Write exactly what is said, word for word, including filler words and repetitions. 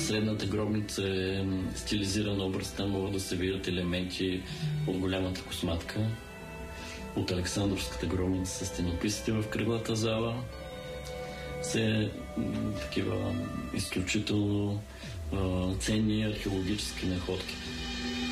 средната гробница е стилизиран образ, там могат да се видят елементи от голямата косматка, от Александровската гробница с стенописите в кръглата зала. Все такива изключително а, ценни археологически находки.